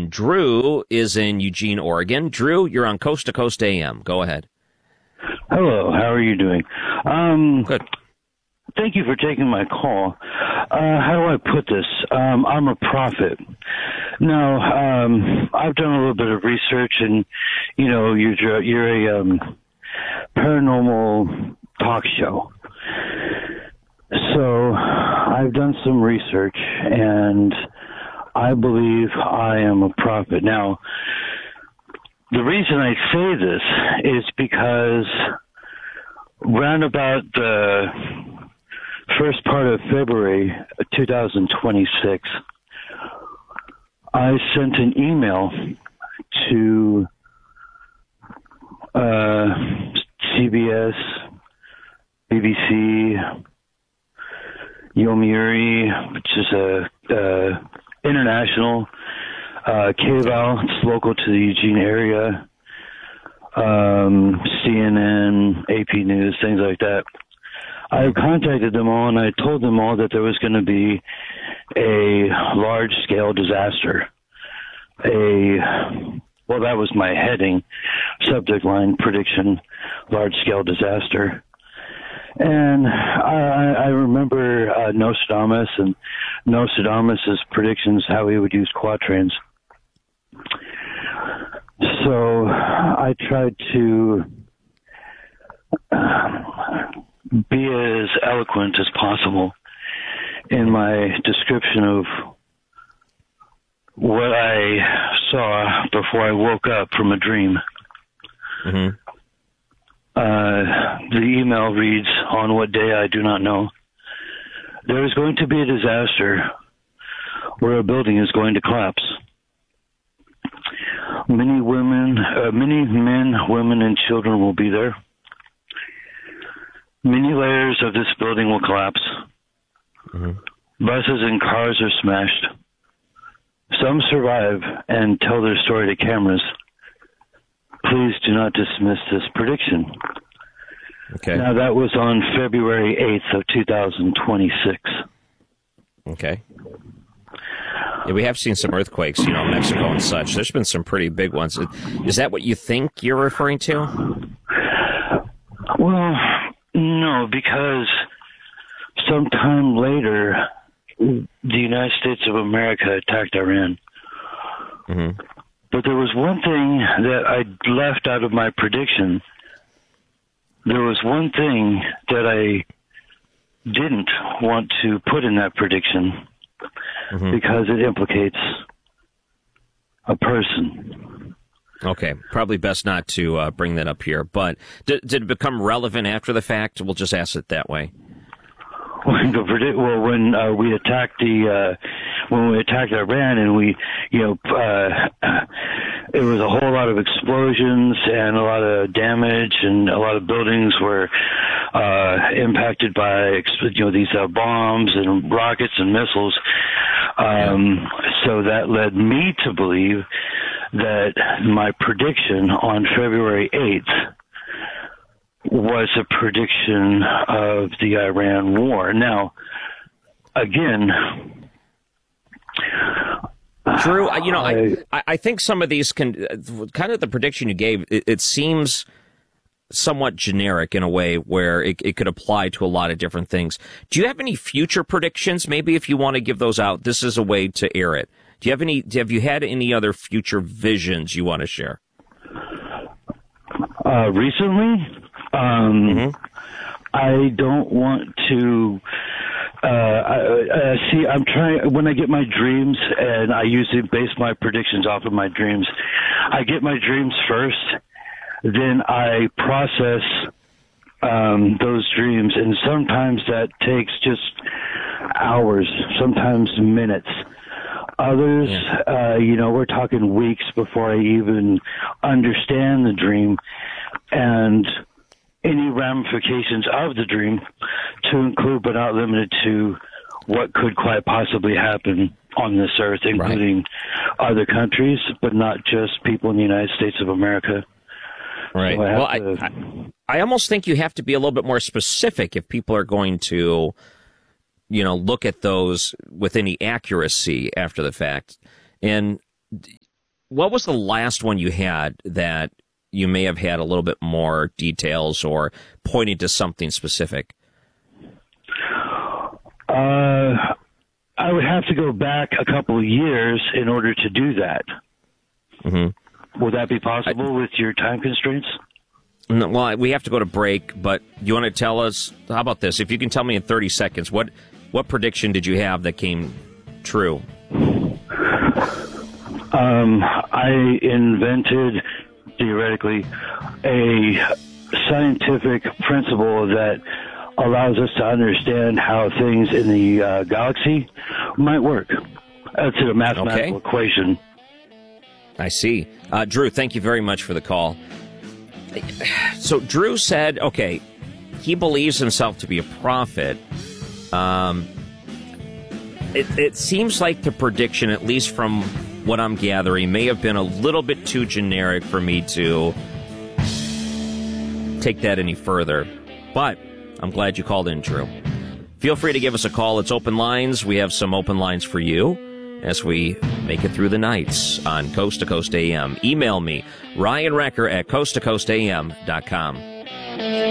And Drew is in Eugene, Oregon. Drew, you're on Coast to Coast AM. Go ahead. Hello, how are you doing? Good. Thank you for taking my call. How do I put this? I'm a prophet. Now, I've done a little bit of research, and you're a paranormal talk show. So I've done some research, and I believe I am a prophet. Now, the reason I say this is because round about the first part of February 2026, I sent an email to CBS, BBC, Yomiuri, which is a international KVAL. It's local to the Eugene area. CNN, AP News, things like that. I contacted them all, and I told them all that there was going to be a large-scale disaster. Well, that was my heading, subject line prediction, large-scale disaster. And I remember Nostradamus and Nostradamus' predictions, how he would use quatrains. So I tried to be as eloquent as possible in my description of what I saw before I woke up from a dream. Mm-hmm. The email reads, "On what day I do not know. There is going to be a disaster where a building is going to collapse. Many men, women, and children will be there. Many layers of this building will collapse. Mm-hmm. Buses and cars are smashed. Some survive and tell their story to cameras. Please do not dismiss this prediction." Okay. Now, that was on February 8th of 2026. Okay. Yeah, we have seen some earthquakes, Mexico and such. There's been some pretty big ones. Is that what you think you're referring to? Well, no, because sometime later, the United States of America attacked Iran. Mm-hmm. But there was one thing that I left out of my prediction. There was one thing that I didn't want to put in that prediction, mm-hmm. because it implicates a person. Okay, probably best not to bring that up here. But did it become relevant after the fact? We'll just ask it that way. When we attacked Iran, and it was a whole lot of explosions and a lot of damage, and a lot of buildings were impacted by these bombs and rockets and missiles. So that led me to believe that my prediction on February 8th was a prediction of the Iran war. Now, again, Drew, I think some of these kind of the prediction you gave, it seems somewhat generic in a way where it could apply to a lot of different things. Do you have any future predictions? Maybe if you want to give those out, this is a way to air it. Have you had any other future visions you want to share? Recently? Mm-hmm. I don't want to. I'm trying. When I get my dreams, and I usually base my predictions off of my dreams. I get my dreams first, then I process those dreams, and sometimes that takes just hours, sometimes minutes. Others, we're talking weeks before I even understand the dream and any ramifications of the dream, to include but not limited to what could quite possibly happen on this earth, including other countries, but not just people in the United States of America. Right. So I almost think you have to be a little bit more specific if people are going to, look at those with any accuracy after the fact. And what was the last one you had that you may have had a little bit more details or pointing to something specific? I would have to go back a couple of years in order to do that. Mm-hmm. Would that be possible with your time constraints? No, well, we have to go to break, but you want to tell us, how about this? If you can tell me in 30 seconds, what prediction did you have that came true? I invented, theoretically, a scientific principle that allows us to understand how things in the galaxy might work. It's a mathematical equation. I see. Drew, thank you very much for the call. So Drew said, okay, he believes himself to be a prophet. It seems like the prediction, at least from what I'm gathering, may have been a little bit too generic for me to take that any further. But I'm glad you called in, Drew. Feel free to give us a call. It's open lines. We have some open lines for you as we make it through the nights on Coast to Coast AM. Email me, Ryan Wrecker at coasttocoastam.com.